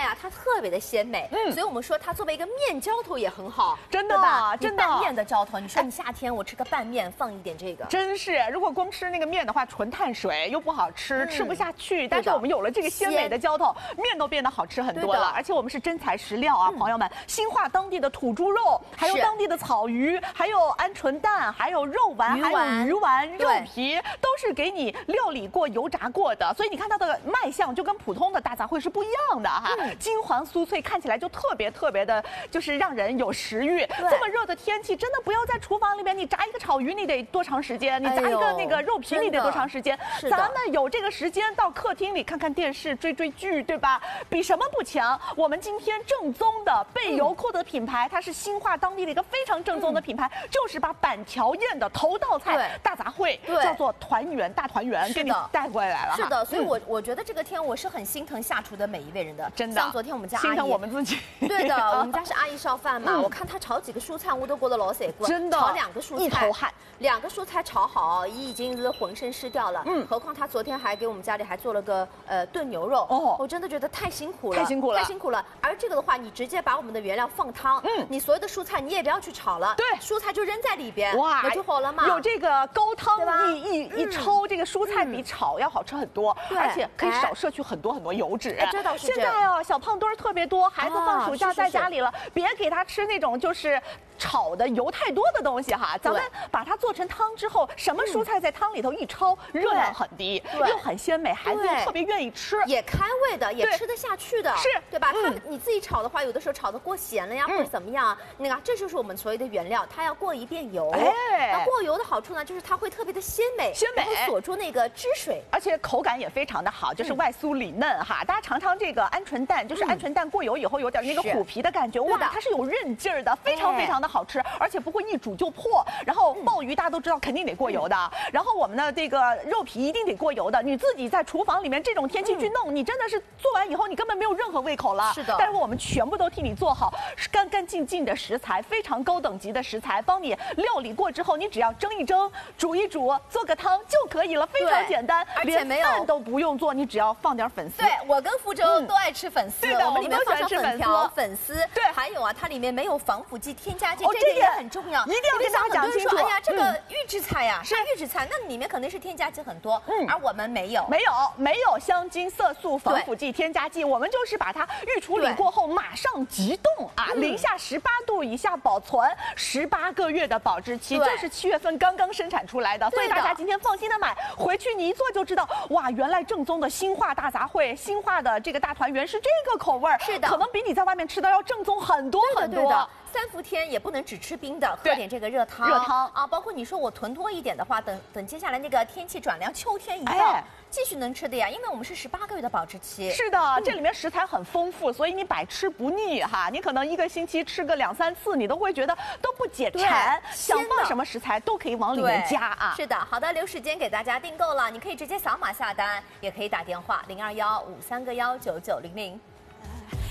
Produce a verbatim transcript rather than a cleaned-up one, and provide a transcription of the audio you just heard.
啊，它特别的鲜美，嗯，所以我们说它作为一个面浇头也很好， 真的吧？ 真的拌面的浇头，你说你夏天我吃个拌面，放一点这个， 真是，如果光吃那个面的话，纯碳水又不好吃，吃不下去。但是我们有了这个鲜美的浇头，面都变得好吃很多了。而且我们是真材实料啊，朋友们，新化当地的土猪肉，还有当地的草鱼，还有鹌鹑蛋，还有肉丸，还有鱼丸、肉皮，都是给你料理过、油炸过的。所以你看它的卖相就跟普通的大杂烩是不一样的哈，金黄酥脆，看起来就特别特别的，就是让人有食欲。这么热的天气，真的不要在厨房里面，你炸一个炒鱼，你得多长时间？你炸一个那个肉皮，你得多长时间？咱们有这个时间到客厅里看看电视、追追剧，对吧？比什么不强？我们今天正宗的贝油库的品牌，它是新化当地的一个非常正宗的品牌，就是把板桥宴的头道菜大杂烩叫做团圆大团圆，给你带过来了。 是的，所以我我觉得这个天我是很心疼下厨的每一位人的， 真的。 像昨天我们家阿姨， 心疼我们自己。 对的，我们家是阿姨烧饭嘛，我看她炒几个蔬菜，我都觉得老塞过。 真的， 炒两个蔬菜， 一头汗。 两个蔬菜炒好，已经是浑身湿掉了。嗯，何况她昨天还给我们家里还做了个呃炖牛肉。哦，我真的觉得太辛苦了， 太辛苦了， 太辛苦了。而这个的话，你直接把我们的原料放汤，嗯，你所有的蔬菜你也不要去炒了， 对， 蔬菜就扔在里边，哇，就好了嘛。 有这个高汤一一一抽，这个蔬菜比炒要好吃很多，而且可以少摄取很多很多油脂。 哎，这倒是。 现在哦，小胖墩儿特别多，孩子放暑假在家里了，别给他吃那种就是炒的油太多的东西哈，咱们把它做成汤之后，什么蔬菜在汤里头一焯，热量很低，又很鲜美，孩子又特别愿意吃， 也开胃的，也吃得下去的， 是对吧？它你自己炒的话，有的时候炒的过咸了呀，或者怎么样，那个这就是我们所谓的原料，它要过一遍油。哎，那过油的好处呢，就是它会特别的鲜美， 鲜美， 然后锁住那个汁水， 而且口感也非常的好，就是外酥里嫩哈。大家尝尝这个鹌鹑蛋，就是鹌鹑蛋过油以后有点那个虎皮的感觉，哇，它是有韧劲儿的，非常非常的好吃，而且不会一煮就破。然后鲍鱼大家都知道肯定得过油的，然后我们的这个肉皮一定得过油的。你自己在厨房里面这种天气去弄，你真的是做完以后你根本没有任何胃口了。 是的， 但是我们全部都替你做好，干干净净的食材，非常高等级的食材，帮你料理过之后，你只要蒸一蒸、煮一煮，做个汤就可以了，非常简单， 而且没有饭都不用做，你只要放点粉丝。 对，我跟福州都爱吃粉丝， 对的， 我们里面放上粉条、粉丝， 对， 还有啊，它里面没有防腐剂、添加剂， 哦， 这个也很重要， 一定要跟大家讲清楚。 哎呀，这个预制菜呀，是预制菜，那里面肯定是添加剂很多，嗯，而我们没有， 没有，没有香精、色素、防腐剂、添加剂，我们就是把它预处理过后马上急冻啊，零下十八度以下保存，十八个月的保质期，就是七月份刚刚生产出来的，所以大家今天放心的买，回去你一做就知道，哇，原来正宗的新化大杂烩、新化的这个大团圆是这个口味儿， 是的， 可能比你在外面吃的要正宗很多很多。 三伏天也不能只吃冰的，喝点这个热汤。 热汤啊，包括你说我囤多一点的话，等等接下来那个天气转凉，秋天一到，继续能吃的呀。因为我们是十八个月的保质期。 是的，这里面食材很丰富，所以你百吃不腻哈。你可能一个星期吃个两三次，你都会觉得都不解馋。想放什么食材都可以往里面加啊。 是的，好的，留时间给大家订购了，你可以直接扫码下单，也可以打电话零二幺五三个幺九九零零。